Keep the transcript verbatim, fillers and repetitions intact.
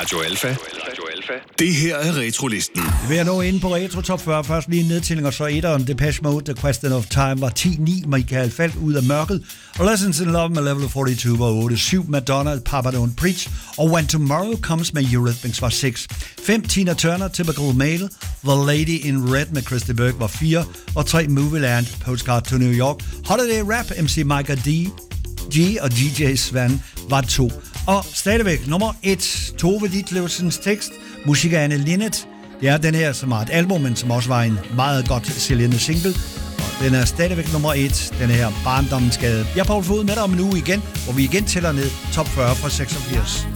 Radio Alfa. Det her er Retrolisten. Vi er nu inde på Retro Top fyrre. Først lige en nedtælling, og så etteren. Depeche Mode, The Question of Time var ti ni. Michael Falk, Ud af mørket. Og Lessons in Love med Level fireogfyrre var otte syv. Madonna, Papa Don't Preach. Og When Tomorrow Comes med Eurythmics var seks fem. Tina Turner, Typical Male. The Lady in Red med Christy Burke var fire. Og tre. Movieland, Postcard to New York. Holiday Rap, M C Micah D. G og D J Svan var to. Og stadigvæk nummer et. Tove Ditlevsens tekst. Musik af Anne Linnet. Det er den her, som har et album, men som også var en meget godt sælgende single. Og den er stadigvæk nummer et. Den her Barndommens Gade. Jeg er Poul Fod med dig om en uge igen, hvor vi igen tæller ned top fyrre fra seksogfirs.